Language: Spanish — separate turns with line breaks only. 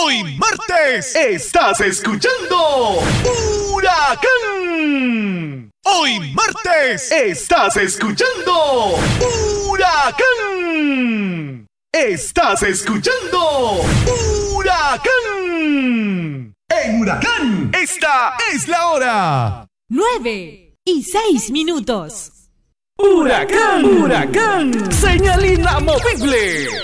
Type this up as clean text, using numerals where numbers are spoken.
Hoy martes estás escuchando Huracán. Hoy martes estás escuchando Huracán. Estás escuchando Huracán. En Huracán, esta es la hora.
9:06.
Huracán, Huracán, señal inamovible.